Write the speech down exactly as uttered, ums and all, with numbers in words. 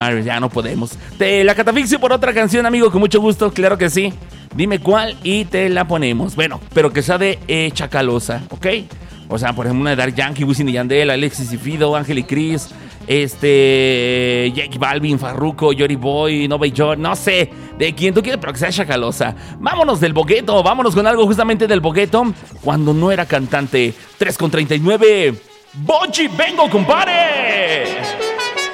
Ay, ya no podemos. Te la catafixio por otra canción, amigo, con mucho gusto, claro que sí. Dime cuál y te la ponemos. Bueno, pero que sea de eh, Chacalosa, ¿ok? O sea, por ejemplo, una de Daddy Yankee, Wisin y Yandel, Alexis y Fido, Ángel y Cris, este, J Balvin, Farruko, Yori Boy, Nova York, no sé, de quien tú quieras, pero que sea Chacalosa. Vámonos del bogueto, vámonos con algo justamente del bogueto, cuando no era cantante. tres con treinta y nueve. ¡Bochi, vengo, compadre!